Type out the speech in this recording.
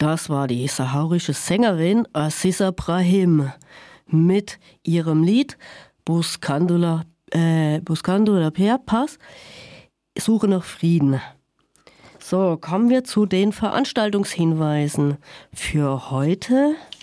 Das war die sahaurische Sängerin Aziza Brahim mit ihrem Lied Buscando la Paz, Suche nach Frieden. So, kommen wir zu den Veranstaltungshinweisen für heute.